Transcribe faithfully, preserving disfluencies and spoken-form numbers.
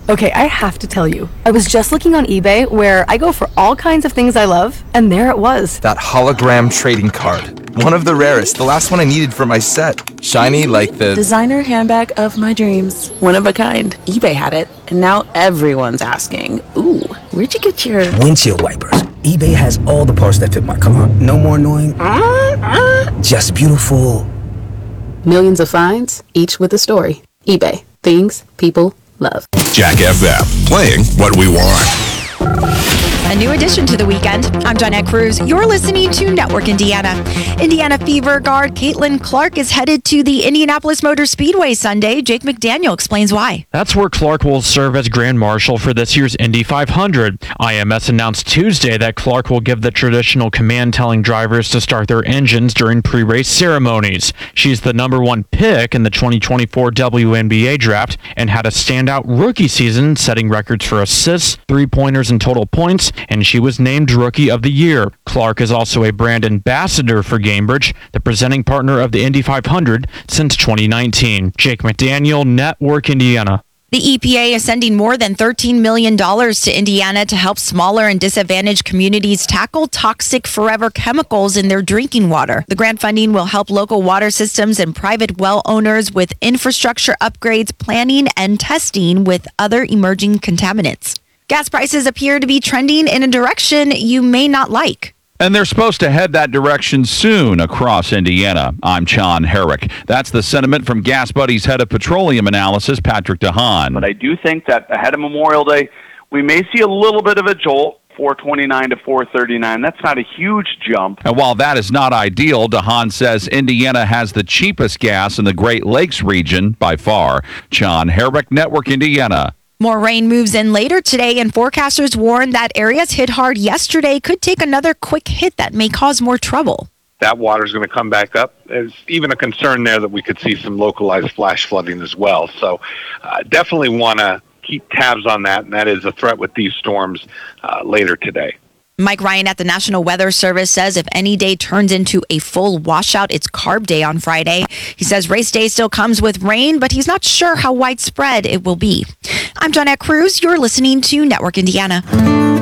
Okay, I have to tell you, I was just looking on eBay where I go for all kinds of things I love, and there it was. That hologram trading card. One of the rarest, the last one I needed for my set. Shiny like the... designer handbag of my dreams. One of a kind. eBay had it, and now everyone's asking, ooh, where'd you get your... windshield wipers. eBay has all the parts that fit my car. No more annoying... just beautiful... Millions of finds, each with a story. eBay. Things people love. Jack F M, playing what we want. A new addition to the weekend. I'm Johnette Cruz. You're listening to Network Indiana. Indiana Fever guard Caitlin Clark is headed to the Indianapolis Motor Speedway Sunday. Jake McDaniel explains why. That's where Clark will serve as Grand Marshal for this year's Indy five hundred. I M S announced Tuesday that Clark will give the traditional command telling drivers to start their engines during pre-race ceremonies. She's the number one pick in the twenty twenty-four W N B A draft and had a standout rookie season, setting records for assists, three-pointers, and total points, and she was named Rookie of the Year. Clark is also a brand ambassador for Gainbridge, the presenting partner of the Indy five hundred since twenty nineteen. Jake McDaniel, Network Indiana. The E P A is sending more than thirteen million dollars to Indiana to help smaller and disadvantaged communities tackle toxic forever chemicals in their drinking water. The grant funding will help local water systems and private well owners with infrastructure upgrades, planning, and testing with other emerging contaminants. Gas prices appear to be trending in a direction you may not like. And they're supposed to head that direction soon across Indiana. I'm John Herrick. That's the sentiment from Gas Buddy's head of petroleum analysis, Patrick DeHaan. But I do think that ahead of Memorial Day, we may see a little bit of a jolt. four twenty-nine to four thirty-nine. That's not a huge jump. And while that is not ideal, DeHaan says Indiana has the cheapest gas in the Great Lakes region by far. John Herrick, Network Indiana. More rain moves in later today, and forecasters warn that areas hit hard yesterday could take another quick hit that may cause more trouble. That water is going to come back up. There's even a concern there that we could see some localized flash flooding as well. So uh, definitely want to keep tabs on that, and that is a threat with these storms uh, later today. Mike Ryan at the National Weather Service says if any day turns into a full washout, it's Carb Day on Friday. He says race day still comes with rain, but he's not sure how widespread it will be. I'm Johnette Cruz. You're listening to Network Indiana.